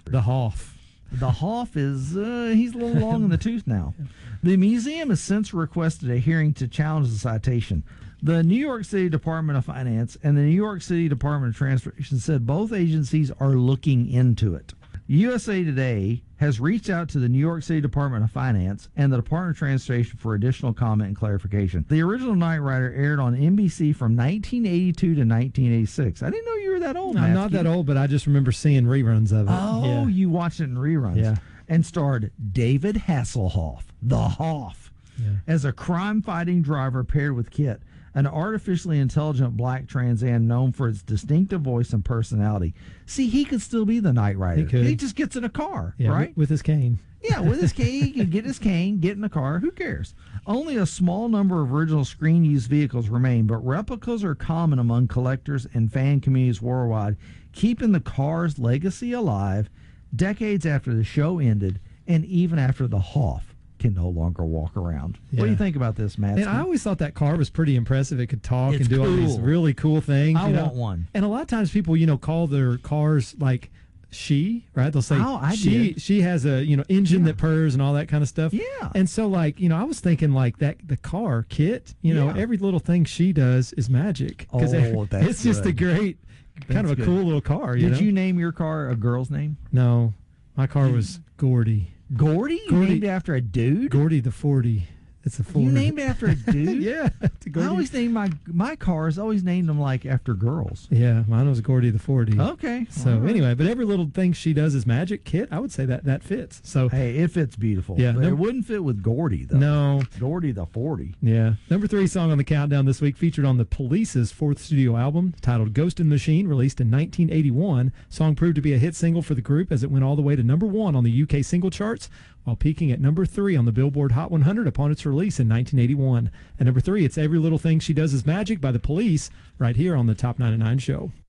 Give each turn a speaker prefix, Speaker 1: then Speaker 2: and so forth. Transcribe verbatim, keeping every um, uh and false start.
Speaker 1: The Hoff.
Speaker 2: The Hoff is, uh, he's a little long in the tooth now. The museum has since requested a hearing to challenge the citation. The New York City Department of Finance and the New York City Department of Transportation said both agencies are looking into it. U S A Today has reached out to the New York City Department of Finance and the Department of Transportation for additional comment and clarification. The original Knight Rider aired on N B C from nineteen eighty-two to nineteen eighty-six. I didn't know you were that old,
Speaker 1: I'm
Speaker 2: Matt.
Speaker 1: not that old, but I just remember seeing reruns of it.
Speaker 2: Oh,
Speaker 1: yeah.
Speaker 2: you watched it in reruns.
Speaker 1: Yeah.
Speaker 2: And starred David Hasselhoff, the Hoff,
Speaker 1: Yeah.
Speaker 2: as a crime-fighting driver paired with Kit, an artificially intelligent black Trans Am known for its distinctive voice and personality. See, he could still be the Knight Rider.
Speaker 1: He could.
Speaker 2: He just gets in a car,
Speaker 1: Yeah,
Speaker 2: right?
Speaker 1: with, with his cane.
Speaker 2: Yeah, with his cane, he can get his cane, get in a car. Who cares? Only a small number of original screen-used vehicles remain, but replicas are common among collectors and fan communities worldwide, keeping the car's legacy alive decades after the show ended and even after the Hoff can no longer walk around.
Speaker 1: Yeah.
Speaker 2: What do you think about this, Matt?
Speaker 1: And I always thought that car was pretty impressive. It could talk
Speaker 2: It's
Speaker 1: and do all these
Speaker 2: cool.
Speaker 1: really cool things.
Speaker 2: I
Speaker 1: you know?
Speaker 2: want one.
Speaker 1: And a lot of times people, you know, call their cars like she, right? They'll say
Speaker 2: Oh, I
Speaker 1: she
Speaker 2: did.
Speaker 1: she has a, you know, engine
Speaker 2: Yeah.
Speaker 1: that purrs and all that kind of stuff.
Speaker 2: Yeah.
Speaker 1: And so like, you know, I was thinking like that the car Kit, you know,
Speaker 2: Yeah.
Speaker 1: every little thing she does is magic.
Speaker 2: Oh,
Speaker 1: every-
Speaker 2: that's
Speaker 1: it's just a
Speaker 2: good.
Speaker 1: great kind
Speaker 2: That's
Speaker 1: of a
Speaker 2: good.
Speaker 1: cool little car, you
Speaker 2: Did
Speaker 1: know?
Speaker 2: you name your car a girl's name?
Speaker 1: No. My car was Gordy.
Speaker 2: Gordy? You
Speaker 1: Gordy.
Speaker 2: named it after a dude?
Speaker 1: Gordy the forty. It's a Ford.
Speaker 2: You named it after a dude?
Speaker 1: yeah. It's a
Speaker 2: I
Speaker 1: Gordy.
Speaker 2: always named my my cars, always named them like after girls.
Speaker 1: Yeah, mine was Gordy the forty.
Speaker 2: Okay.
Speaker 1: So
Speaker 2: all right.
Speaker 1: anyway, but every little thing she does is magic. Kit, I would say that that fits. So
Speaker 2: Hey, it fits beautiful.
Speaker 1: Yeah,
Speaker 2: But
Speaker 1: no-
Speaker 2: it wouldn't fit with Gordy, though.
Speaker 1: no,
Speaker 2: Gordy the forty.
Speaker 1: yeah. Number three song on the countdown this week featured on the Police's fourth studio album titled "Ghost in the Machine," released in nineteen eighty-one. Song proved to be a hit single for the group as it went all the way to number one on the U K single charts, while peaking at number three on the Billboard Hot one hundred upon its release in nineteen eighty-one. At number three, it's "Every Little Thing She Does Is Magic" by the Police, right here on the Top ninety-nine Show.